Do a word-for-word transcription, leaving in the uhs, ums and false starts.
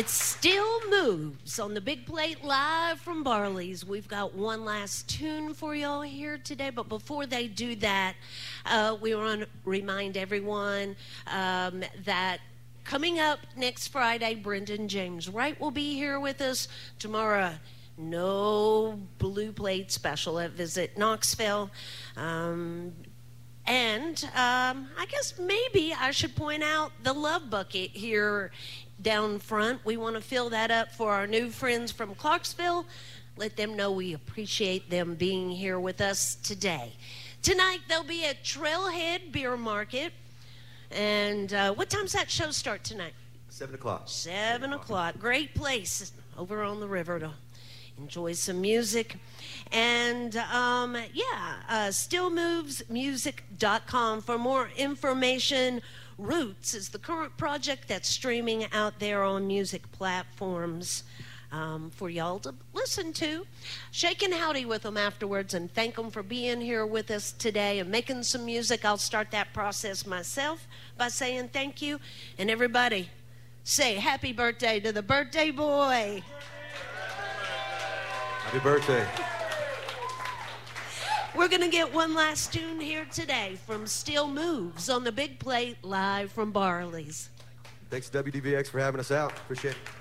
It still moves on the big plate live from Barley's. We've got one last tune for y'all here today, but before they do that, uh, we want to remind everyone um, that coming up next Friday, Brendan James Wright will be here with us. Tomorrow, no Blue Plate special at Visit Knoxville. Um, and um, I guess maybe I should point out the Love Bucket here down front. We want to fill that up for our new friends from Clarksville. Let them know we appreciate them being here with us today. Tonight, there'll be a Trailhead Beer Market. And uh, what time's that show start tonight? Seven o'clock. Seven o'clock. Great place over on the river to enjoy some music. And, um, yeah, uh, still moves music dot com for more information. Roots is the current project that's streaming out there on music platforms um, for y'all to listen to. Shake and howdy with them afterwards and thank them for being here with us today and making some music. I'll start that process myself by saying thank you. And everybody, say happy birthday to the birthday boy. Happy birthday. We're going to get one last tune here today from Still Moves on the big plate live from Barley's. Thanks, W D V X, for having us out. Appreciate it.